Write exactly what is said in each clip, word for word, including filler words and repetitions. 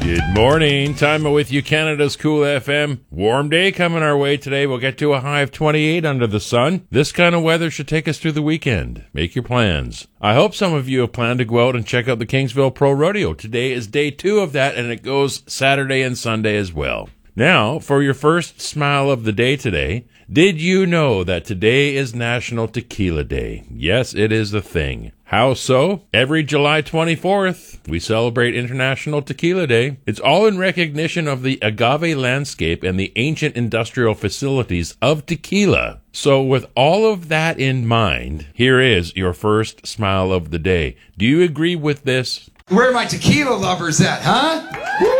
Good morning. Time with you, Canada's Cool F M. Warm day coming our way today. We'll get to a high of twenty-eight under the sun. This kind of weather should take us through the weekend. Make your plans. I hope some of you have planned to go out and check out the Kingsville Pro Rodeo. Today is day two of that, and it goes Saturday and Sunday as well. Now, for your first smile of the day today, did you know that today is National Tequila Day? Yes, it is a thing. How so? Every July twenty-fourth, we celebrate International Tequila Day. It's all in recognition of the agave landscape and the ancient industrial facilities of tequila. So with all of that in mind, here is your first smile of the day. Do you agree with this? Where are my tequila lovers at, huh? Woo!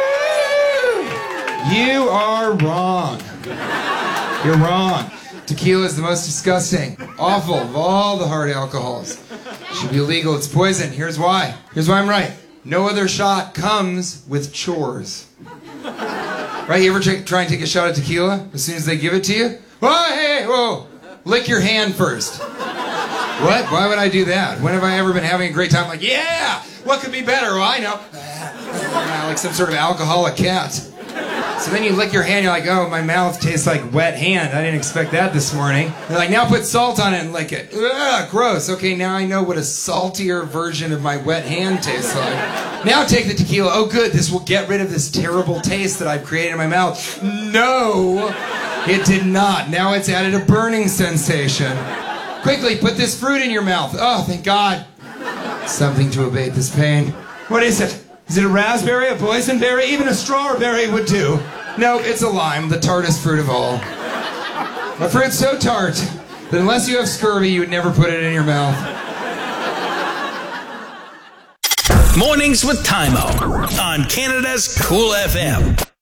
You are wrong. You're wrong. Tequila is the most disgusting, awful of all the hard alcohols. It should be illegal. It's poison. Here's why. Here's why I'm right. No other shot comes with chores. Right? You ever try, try and take a shot of tequila as soon as they give it to you? Whoa, hey, whoa. Lick your hand first. What? Why would I do that? When have I ever been having a great time? Like, yeah, what could be better? Well, I know. Like some sort of alcoholic cat. So then you lick your hand, you're like, oh, my mouth tastes like wet hand. I didn't expect that this morning. They're like, now put salt on it and lick it. Ugh, gross. Okay, now I know what a saltier version of my wet hand tastes like. Now take the tequila. Oh, good, this will get rid of this terrible taste that I've created in my mouth. No, it did not. Now it's added a burning sensation. Quickly, put this fruit in your mouth. Oh, thank God. Something to abate this pain. What is it? Is it a raspberry, a boysenberry? Even a strawberry would do. No, it's a lime, the tartest fruit of all. A fruit so tart that unless you have scurvy, you would never put it in your mouth. Mornings with Tymo on Canada's Cool F M.